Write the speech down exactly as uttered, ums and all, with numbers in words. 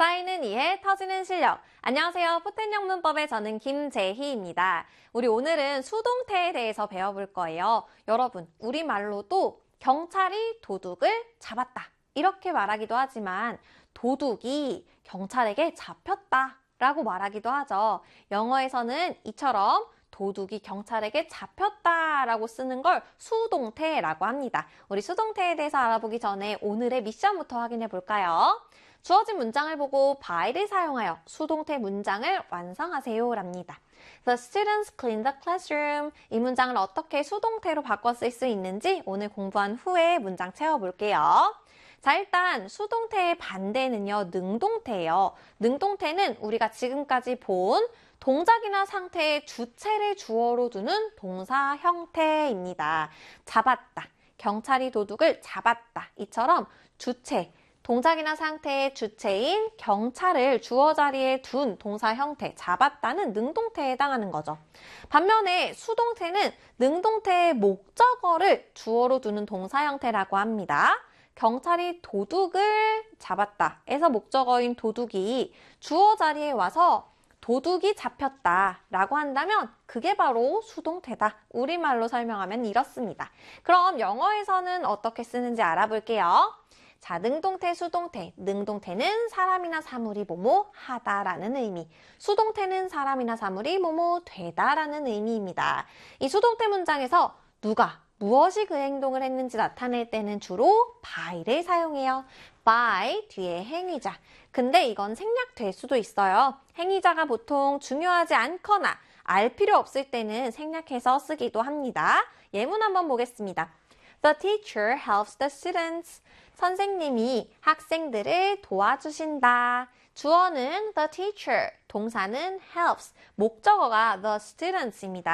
쌓이는 이해, 터지는 실력. 안녕하세요. 포텐형 문법의 저는 김재희입니다. 우리 오늘은 수동태에 대해서 배워볼 거예요. 여러분, 우리말로도 경찰이 도둑을 잡았다. 이렇게 말하기도 하지만 도둑이 경찰에게 잡혔다 라고 말하기도 하죠. 영어에서는 이처럼 도둑이 경찰에게 잡혔다라고 쓰는 걸 수동태라고 합니다. 우리 수동태에 대해서 알아보기 전에 오늘의 미션부터 확인해 볼까요? 주어진 문장을 보고 by를 사용하여 수동태 문장을 완성하세요 랍니다. The students cleaned the classroom. 이 문장을 어떻게 수동태로 바꿔 쓸 수 있는지 오늘 공부한 후에 문장 채워볼게요. 자, 일단 수동태의 반대는요, 능동태예요. 능동태는 우리가 지금까지 본 동작이나 상태의 주체를 주어로 두는 동사 형태입니다. 잡았다. 경찰이 도둑을 잡았다. 이처럼 주체, 동작이나 상태의 주체인 경찰을 주어 자리에 둔 동사 형태, 잡았다는 능동태에 해당하는 거죠. 반면에 수동태는 능동태의 목적어를 주어로 두는 동사 형태라고 합니다. 경찰이 도둑을 잡았다 에서 목적어인 도둑이 주어 자리에 와서 도둑이 잡혔다 라고 한다면 그게 바로 수동태다. 우리말로 설명하면 이렇습니다. 그럼 영어에서는 어떻게 쓰는지 알아볼게요. 자, 능동태, 수동태. 능동태는 사람이나 사물이 뭐뭐 하다라는 의미. 수동태는 사람이나 사물이 뭐뭐 되다라는 의미입니다. 이 수동태 문장에서 누가 무엇이 그 행동을 했는지 나타낼 때는 주로 by를 사용해요. by 뒤에 행위자. 근데 이건 생략될 수도 있어요. 행위자가 보통 중요하지 않거나 알 필요 없을 때는 생략해서 쓰기도 합니다. 예문 한번 보겠습니다. The teacher helps the students. 선생님이 학생들을 도와주신다. 주어는 the teacher, 동사는 helps, 목적어가 the students입니다.